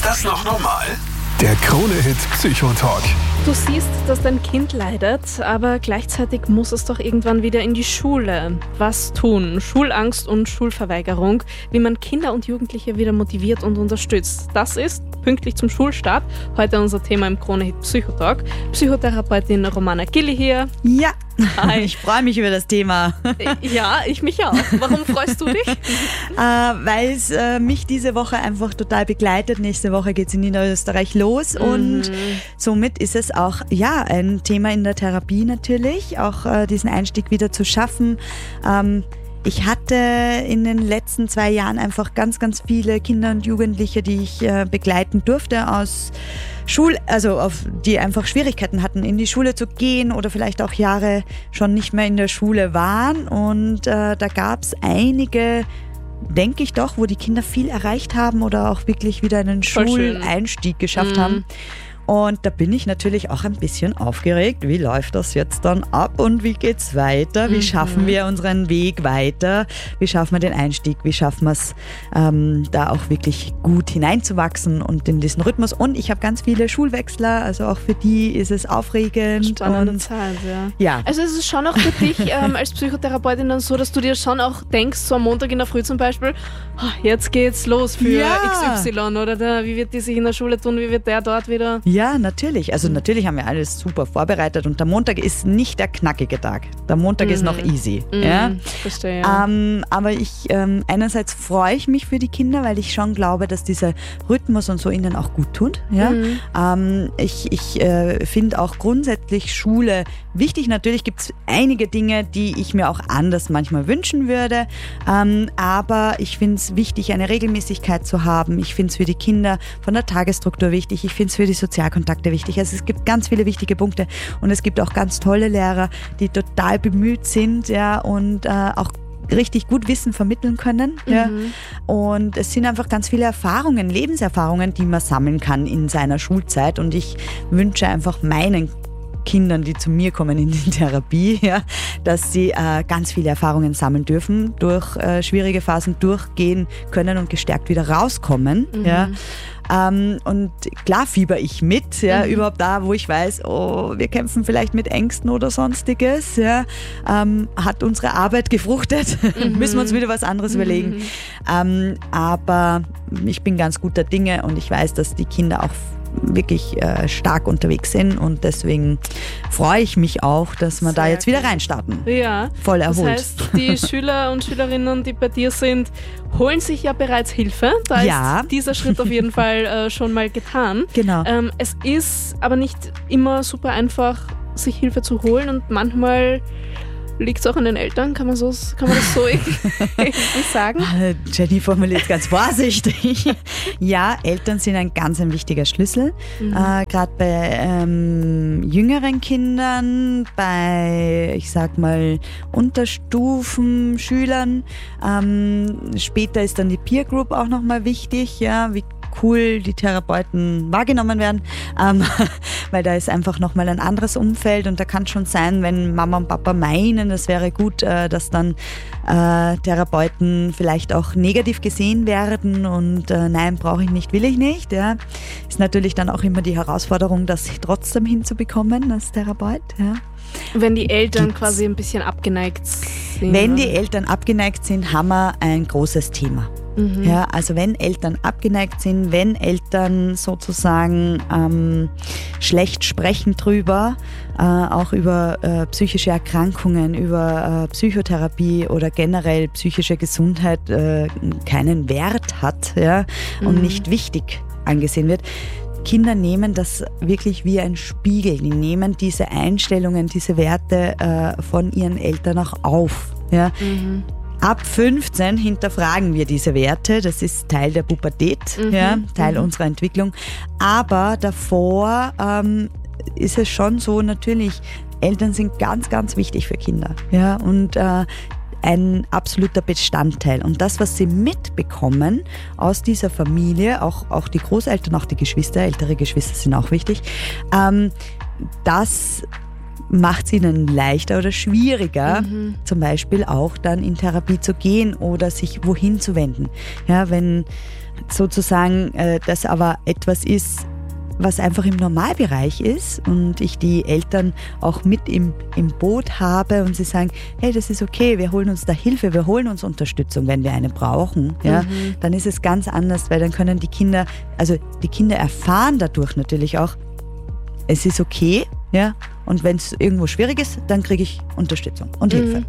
das noch normal? Der Krone-Hit Psychotalk. Du siehst, dass dein Kind leidet, aber gleichzeitig muss es doch irgendwann wieder in die Schule. Was tun? Schulangst und Schulverweigerung, wie man Kinder und Jugendliche wieder motiviert und unterstützt. Das ist pünktlich zum Schulstart heute unser Thema im Krone-Hit Psychotalk. Psychotherapeutin Romana Gilli hier. Ja, Hi. Ich freue mich über das Thema. Ja, ich mich auch. Warum freust du dich? Weil es mich diese Woche einfach total begleitet. Nächste Woche geht es in Niederösterreich los und somit ist es auch ein Thema in der Therapie natürlich, auch diesen Einstieg wieder zu schaffen. Ich hatte in den letzten 2 Jahren einfach ganz, ganz viele Kinder und Jugendliche, die ich begleiten durfte aus die einfach Schwierigkeiten hatten, in die Schule zu gehen oder vielleicht auch Jahre schon nicht mehr in der Schule waren. Und da gab es einige, denke ich doch, wo die Kinder viel erreicht haben oder auch wirklich wieder einen Schuleinstieg geschafft haben. Und da bin ich natürlich auch ein bisschen aufgeregt. Wie läuft das jetzt dann ab und wie geht's weiter? Wie schaffen wir unseren Weg weiter? Wie schaffen wir den Einstieg? Wie schaffen wir es, da auch wirklich gut hineinzuwachsen und in diesen Rhythmus? Und ich habe ganz viele Schulwechsler, also auch für die ist es aufregend. Spannende Zeit, ja. Also es ist schon auch für dich als Psychotherapeutin dann so, dass du dir schon auch denkst, so am Montag in der Früh zum Beispiel, jetzt geht's los für XY oder wie wird die sich in der Schule tun, wie wird der dort wieder... Ja, natürlich. Also natürlich haben wir alles super vorbereitet und der Montag ist nicht der knackige Tag. Der Montag ist noch easy. Ja? Verstehe. Aber einerseits freue ich mich für die Kinder, weil ich schon glaube, dass dieser Rhythmus und so ihnen auch gut tut. Ja? Ich finde auch grundsätzlich Schule wichtig. Natürlich gibt es einige Dinge, die ich mir auch anders manchmal wünschen würde. Aber ich finde es wichtig, eine Regelmäßigkeit zu haben. Ich finde es für die Kinder von der Tagesstruktur wichtig. Ich finde es für die Sozialkontakte wichtig. Also es gibt ganz viele wichtige Punkte und es gibt auch ganz tolle Lehrer, die total bemüht sind, und auch richtig gut Wissen vermitteln können. Ja. Und es sind einfach ganz viele Erfahrungen, Lebenserfahrungen, die man sammeln kann in seiner Schulzeit und ich wünsche einfach meinen Kindern, die zu mir kommen in die Therapie, dass sie ganz viele Erfahrungen sammeln dürfen, durch schwierige Phasen durchgehen können und gestärkt wieder rauskommen. Und klar fieber ich mit, überhaupt da, wo ich weiß, wir kämpfen vielleicht mit Ängsten oder Sonstiges, hat unsere Arbeit gefruchtet, müssen wir uns wieder was anderes überlegen. Aber ich bin ganz guter Dinge und ich weiß, dass die Kinder auch wirklich stark unterwegs sind und deswegen freue ich mich auch, dass wir da jetzt wieder reinstarten. Ja, voll erholt. Das heißt, die Schüler und Schülerinnen, die bei dir sind, holen sich ja bereits Hilfe. Da ist dieser Schritt auf jeden Fall schon mal getan. Genau. Es ist aber nicht immer super einfach, sich Hilfe zu holen und manchmal liegt es auch an den Eltern? Kann man das so irgendwie sagen? Jenny formuliert ganz vorsichtig. Ja, Eltern sind ein ganz wichtiger Schlüssel. Gerade bei jüngeren Kindern, bei, ich sag mal, Unterstufen, Schülern. Später ist dann die Peer Group auch nochmal wichtig, wie cool die Therapeuten wahrgenommen werden, weil da ist einfach nochmal ein anderes Umfeld und da kann schon sein, wenn Mama und Papa meinen, es wäre gut, dass dann Therapeuten vielleicht auch negativ gesehen werden und nein, brauche ich nicht, will ich nicht. Ja. Ist natürlich dann auch immer die Herausforderung, das trotzdem hinzubekommen als Therapeut. Ja. Wenn die Eltern quasi ein bisschen abgeneigt sind. Wenn die Eltern abgeneigt sind, haben wir ein großes Thema. Ja, also wenn Eltern abgeneigt sind, wenn Eltern sozusagen schlecht sprechen drüber, auch über psychische Erkrankungen, über Psychotherapie oder generell psychische Gesundheit keinen Wert hat und nicht wichtig angesehen wird. Kinder nehmen das wirklich wie ein Spiegel. Die nehmen diese Einstellungen, diese Werte von ihren Eltern auch auf. Ja. Ab 15 hinterfragen wir diese Werte, das ist Teil der Pubertät, Teil unserer Entwicklung. Aber davor ist es schon so, natürlich, Eltern sind ganz, ganz wichtig für Kinder. Ja, und ein absoluter Bestandteil. Und das, was sie mitbekommen aus dieser Familie, auch die Großeltern, auch die Geschwister, ältere Geschwister sind auch wichtig, das macht es ihnen leichter oder schwieriger, zum Beispiel auch dann in Therapie zu gehen oder sich wohin zu wenden. Ja, wenn sozusagen das aber etwas ist, was einfach im Normalbereich ist und ich die Eltern auch mit im Boot habe und sie sagen, hey, das ist okay, wir holen uns da Hilfe, wir holen uns Unterstützung, wenn wir eine brauchen, ja, dann ist es ganz anders, weil dann können die Kinder erfahren dadurch natürlich auch, es ist okay, ja, und wenn es irgendwo schwierig ist, dann kriege ich Unterstützung und Hilfe.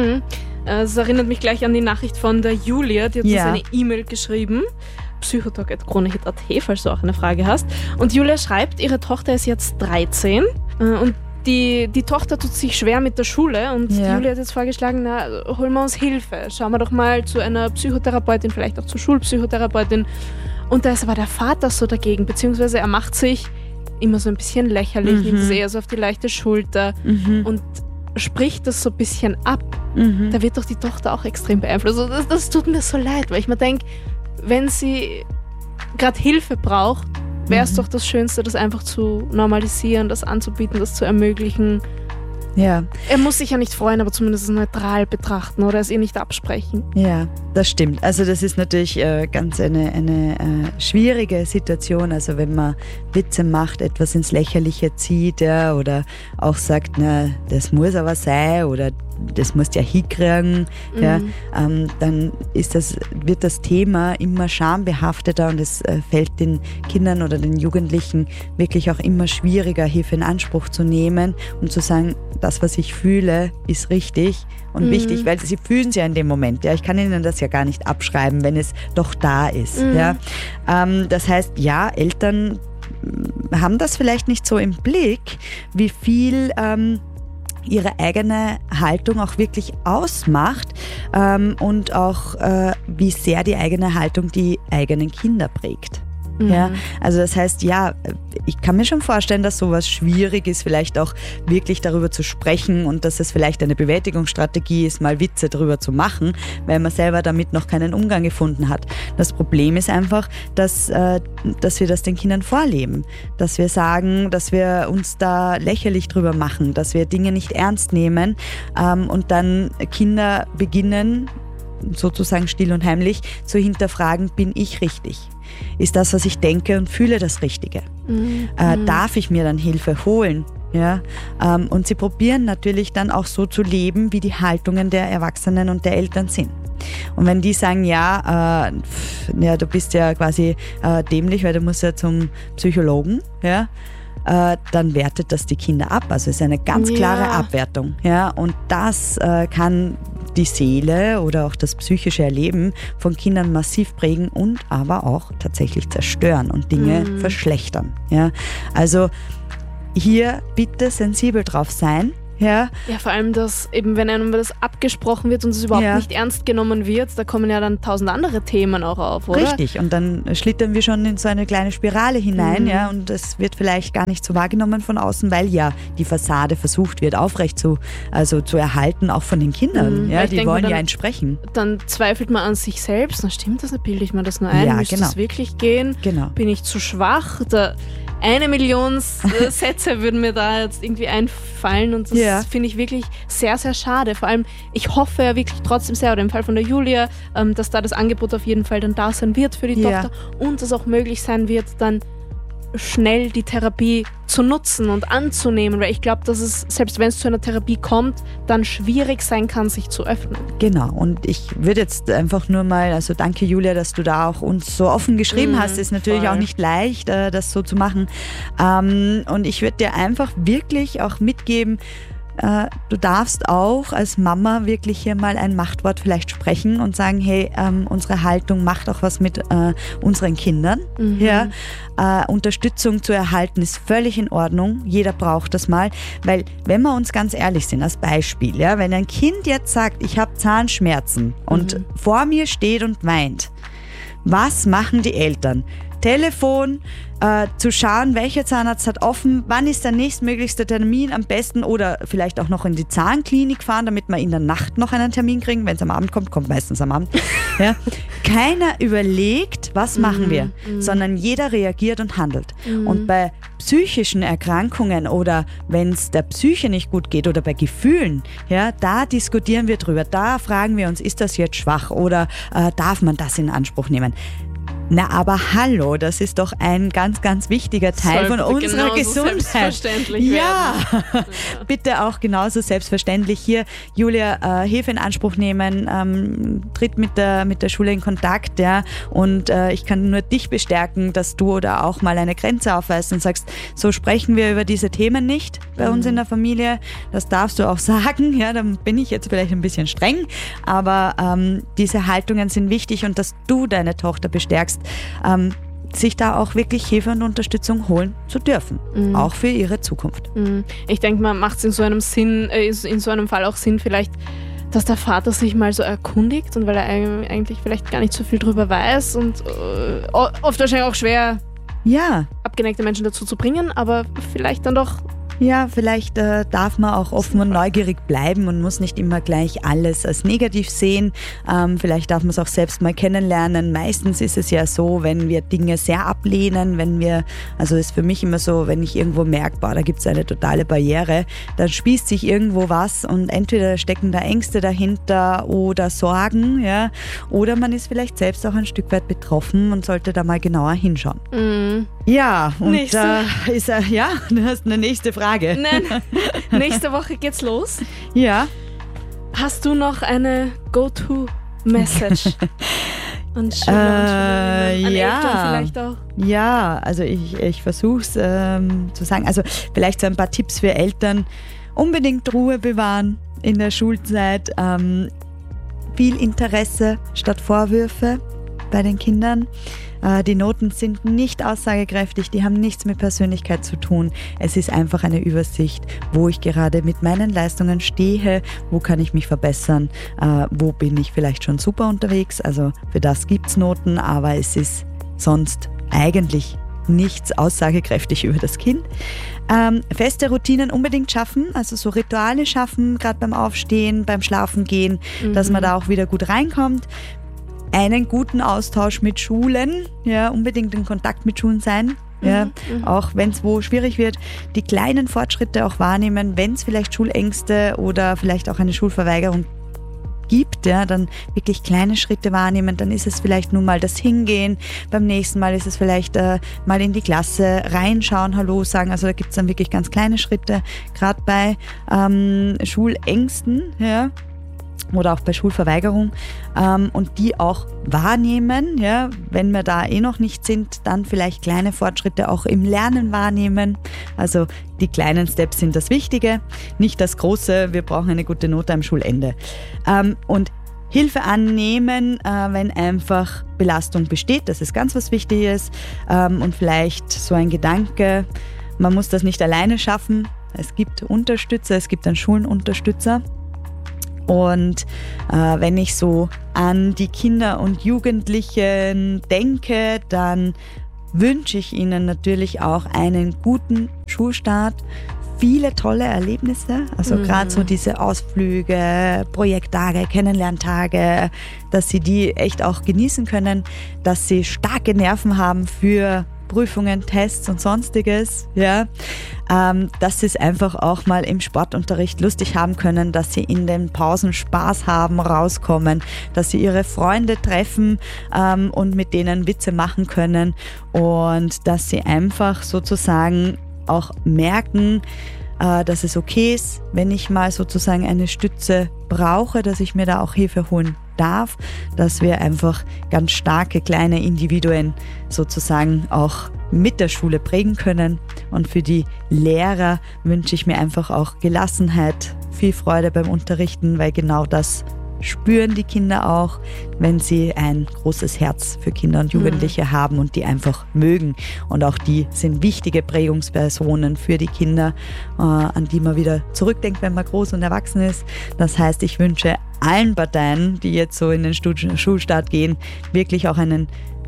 Es erinnert mich gleich an die Nachricht von der Julia, die hat uns eine E-Mail geschrieben, psychotalk@kronehit.at, falls du auch eine Frage hast. Und Julia schreibt, ihre Tochter ist jetzt 13 und die Tochter tut sich schwer mit der Schule und Julia hat jetzt vorgeschlagen, holen wir uns Hilfe, schauen wir doch mal zu einer Psychotherapeutin, vielleicht auch zur Schulpsychotherapeutin. Und da ist aber der Vater so dagegen, beziehungsweise er macht sich immer so ein bisschen lächerlich, nimmt es eher so auf die leichte Schulter und spricht das so ein bisschen ab. Da wird doch die Tochter auch extrem beeinflusst. Also das tut mir so leid, weil ich mir denke, wenn sie gerade Hilfe braucht, wäre es doch das Schönste, das einfach zu normalisieren, das anzubieten, das zu ermöglichen. Ja. Er muss sich ja nicht freuen, aber zumindest neutral betrachten oder es ihr nicht absprechen. Ja, das stimmt. Also das ist natürlich ganz eine schwierige Situation. Also wenn man Witze macht, etwas ins Lächerliche zieht, ja, oder auch sagt, na, das muss aber sein oder das musst du ja hinkriegen, ja, dann wird das Thema immer schambehafteter und es fällt den Kindern oder den Jugendlichen wirklich auch immer schwieriger, Hilfe in Anspruch zu nehmen und zu sagen, das, was ich fühle, ist richtig und wichtig, weil sie fühlen es ja in dem Moment. Ja. Ich kann ihnen das ja gar nicht abschreiben, wenn es doch da ist. Ja. Das heißt, ja, Eltern haben das vielleicht nicht so im Blick, wie viel ihre eigene Haltung auch wirklich ausmacht und auch wie sehr die eigene Haltung die eigenen Kinder prägt. Ja, also das heißt, ja, ich kann mir schon vorstellen, dass sowas schwierig ist, vielleicht auch wirklich darüber zu sprechen und dass es vielleicht eine Bewältigungsstrategie ist, mal Witze darüber zu machen, weil man selber damit noch keinen Umgang gefunden hat. Das Problem ist einfach, dass wir das den Kindern vorleben, dass wir sagen, dass wir uns da lächerlich drüber machen, dass wir Dinge nicht ernst nehmen und dann Kinder beginnen, sozusagen still und heimlich, zu hinterfragen, bin ich richtig? Ist das, was ich denke und fühle, das Richtige? Darf ich mir dann Hilfe holen? Ja? Und sie probieren natürlich dann auch so zu leben, wie die Haltungen der Erwachsenen und der Eltern sind. Und wenn die sagen, ja, du bist ja quasi dämlich, weil du musst ja zum Psychologen, ja, dann wertet das die Kinder ab. Also es ist eine ganz klare Abwertung. Ja? Und das kann die Seele oder auch das psychische Erleben von Kindern massiv prägen und aber auch tatsächlich zerstören und Dinge verschlechtern. Ja? Also hier bitte sensibel drauf sein. Ja, vor allem, dass eben, wenn einem das abgesprochen wird und es überhaupt nicht ernst genommen wird, da kommen ja dann 1000 andere Themen auch auf, oder? Richtig, und dann schlittern wir schon in so eine kleine Spirale hinein, ja, und es wird vielleicht gar nicht so wahrgenommen von außen, weil ja die Fassade versucht wird, aufrecht zu erhalten, auch von den Kindern, ja, die wollen ja entsprechen. Dann zweifelt man an sich selbst, dann stimmt das, dann bilde ich mir das nur ein, muss das wirklich gehen? Genau. Bin ich zu schwach? 1 Million Sätze würden mir da jetzt irgendwie einfallen und das finde ich wirklich sehr, sehr schade. Vor allem, ich hoffe ja wirklich trotzdem sehr, oder im Fall von der Julia, dass da das Angebot auf jeden Fall dann da sein wird für die Tochter und es auch möglich sein wird, dann schnell die Therapie zu nutzen und anzunehmen, weil ich glaube, dass es, selbst wenn es zu einer Therapie kommt, dann schwierig sein kann, sich zu öffnen. Genau, und ich würde jetzt einfach nur mal, also danke Julia, dass du da auch uns so offen geschrieben hast, ist natürlich auch nicht leicht, das so zu machen, und ich würde dir einfach wirklich auch mitgeben, du darfst auch als Mama wirklich hier mal ein Machtwort vielleicht sprechen und sagen, hey, unsere Haltung macht auch was mit unseren Kindern. Ja? Unterstützung zu erhalten ist völlig in Ordnung. Jeder braucht das mal, weil wenn wir uns ganz ehrlich sind, als Beispiel, ja, wenn ein Kind jetzt sagt, ich habe Zahnschmerzen und vor mir steht und weint, was machen die Eltern? Telefon, zu schauen, welcher Zahnarzt hat offen, wann ist der nächstmöglichste Termin am besten oder vielleicht auch noch in die Zahnklinik fahren, damit wir in der Nacht noch einen Termin kriegen. Wenn es am Abend kommt meistens am Abend. Ja. Keiner überlegt, was machen wir, sondern jeder reagiert und handelt. Und bei psychischen Erkrankungen oder wenn es der Psyche nicht gut geht oder bei Gefühlen, ja, da diskutieren wir drüber. Da fragen wir uns, ist das jetzt schwach oder darf man das in Anspruch nehmen? Na, aber hallo, das ist doch ein ganz, ganz wichtiger Teil von unserer Gesundheit. Selbstverständlich werden. Bitte auch genauso selbstverständlich hier, Julia, Hilfe in Anspruch nehmen, tritt mit der Schule in Kontakt, ja, und ich kann nur dich bestärken, dass du da auch mal eine Grenze aufweist und sagst, so sprechen wir über diese Themen nicht bei uns in der Familie, das darfst du auch sagen, ja, dann bin ich jetzt vielleicht ein bisschen streng, aber diese Haltungen sind wichtig und dass du deine Tochter bestärkst, sich da auch wirklich Hilfe und Unterstützung holen zu dürfen, auch für ihre Zukunft. Ich denke, man macht es in so einem Fall auch Sinn vielleicht, dass der Vater sich mal so erkundigt und weil er eigentlich vielleicht gar nicht so viel drüber weiß und oft wahrscheinlich auch schwer abgeneigte Menschen dazu zu bringen, aber vielleicht dann doch. Ja, vielleicht darf man auch offen und neugierig bleiben und muss nicht immer gleich alles als negativ sehen. Vielleicht darf man es auch selbst mal kennenlernen. Meistens ist es ja so, wenn wir Dinge sehr ablehnen, also ist für mich immer so, wenn ich irgendwo merke, da gibt es eine totale Barriere, dann spießt sich irgendwo was und entweder stecken da Ängste dahinter oder Sorgen, ja, oder man ist vielleicht selbst auch ein Stück weit betroffen und sollte da mal genauer hinschauen. Ja, und du hast eine nächste Frage. Nein, nächste Woche geht's los. Ja. Hast du noch eine Go-To-Message? An Schüler, an Eltern vielleicht auch? Ja, also ich versuche es zu sagen. Also vielleicht so ein paar Tipps für Eltern. Unbedingt Ruhe bewahren in der Schulzeit. Viel Interesse statt Vorwürfe bei den Kindern. Die Noten sind nicht aussagekräftig, die haben nichts mit Persönlichkeit zu tun. Es ist einfach eine Übersicht, wo ich gerade mit meinen Leistungen stehe, wo kann ich mich verbessern, wo bin ich vielleicht schon super unterwegs. Also für das gibt's Noten, aber es ist sonst eigentlich nichts aussagekräftig über das Kind. Feste Routinen unbedingt schaffen, also so Rituale schaffen, gerade beim Aufstehen, beim Schlafengehen, dass man da auch wieder gut reinkommt. Einen guten Austausch mit Schulen, ja, unbedingt in Kontakt mit Schulen sein, ja, auch wenn es wo schwierig wird, die kleinen Fortschritte auch wahrnehmen, wenn es vielleicht Schulängste oder vielleicht auch eine Schulverweigerung gibt, ja, dann wirklich kleine Schritte wahrnehmen, dann ist es vielleicht nur mal das Hingehen, beim nächsten Mal ist es vielleicht mal in die Klasse reinschauen, Hallo sagen, also da gibt es dann wirklich ganz kleine Schritte, gerade bei Schulängsten, ja, oder auch bei Schulverweigerung und die auch wahrnehmen, ja, wenn wir da noch nicht sind, dann vielleicht kleine Fortschritte auch im Lernen wahrnehmen. Also die kleinen Steps sind das Wichtige, nicht das Große, wir brauchen eine gute Note am Schulende. Und Hilfe annehmen, wenn einfach Belastung besteht, das ist ganz was Wichtiges und vielleicht so ein Gedanke, man muss das nicht alleine schaffen, es gibt Unterstützer, es gibt dann Schulenunterstützer. Und wenn ich so an die Kinder und Jugendlichen denke, dann wünsche ich ihnen natürlich auch einen guten Schulstart, viele tolle Erlebnisse, also gerade so diese Ausflüge, Projekttage, Kennenlerntage, dass sie die echt auch genießen können, dass sie starke Nerven haben für Prüfungen, Tests und Sonstiges, ja, dass sie es einfach auch mal im Sportunterricht lustig haben können, dass sie in den Pausen Spaß haben, rauskommen, dass sie ihre Freunde treffen und mit denen Witze machen können und dass sie einfach sozusagen auch merken, dass es okay ist, wenn ich mal sozusagen eine Stütze brauche, dass ich mir da auch Hilfe holen darf, dass wir einfach ganz starke kleine Individuen sozusagen auch mit der Schule prägen können. Und für die Lehrer wünsche ich mir einfach auch Gelassenheit, viel Freude beim Unterrichten, weil genau das spüren die Kinder auch, wenn sie ein großes Herz für Kinder und Jugendliche haben und die einfach mögen. Und auch die sind wichtige Prägungspersonen für die Kinder, an die man wieder zurückdenkt, wenn man groß und erwachsen ist. Das heißt, ich wünsche allen Parteien, die jetzt so in den Schulstart gehen, wirklich auch einen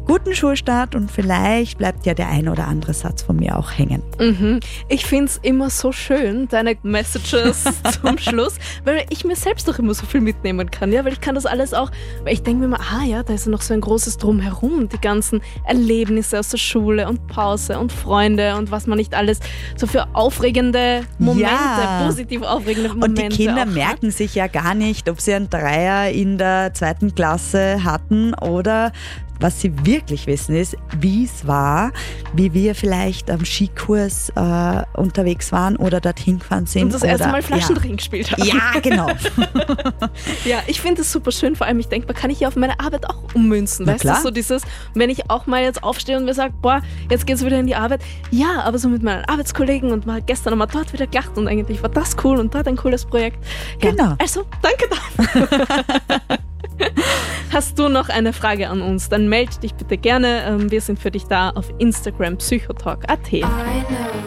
guten Schulstart und vielleicht bleibt ja der ein oder andere Satz von mir auch hängen. Ich finde es immer so schön, deine Messages zum Schluss, weil ich mir selbst doch immer so viel mitnehmen kann, ja, weil ich kann das alles auch, weil ich denke mir immer, da ist ja noch so ein großes Drumherum, die ganzen Erlebnisse aus der Schule und Pause und Freunde und was man nicht alles so für aufregende Momente, positiv aufregende Momente. Und die Kinder auch merken sich ja gar nicht, ob sie einen Dreier in der 2. Klasse hatten oder was sie wirklich wissen ist, wie es war, wie wir vielleicht am Skikurs unterwegs waren oder dorthin gefahren sind. Und das erste Mal Flaschendrink gespielt haben. Ja, genau. Ja, ich finde es super schön, vor allem ich denke, man kann ich ja auf meine Arbeit auch ummünzen. Na weißt klar. du, so dieses, wenn ich auch mal jetzt aufstehe und mir sage, boah, jetzt geht's wieder in die Arbeit. Ja, aber so mit meinen Arbeitskollegen und mal gestern haben wir dort wieder gelacht und eigentlich war das cool und dort ein cooles Projekt. Ja, Genau. Also, danke dafür. Hast du noch eine Frage an uns, dann melde dich bitte gerne. Wir sind für dich da auf Instagram psychotalk.at.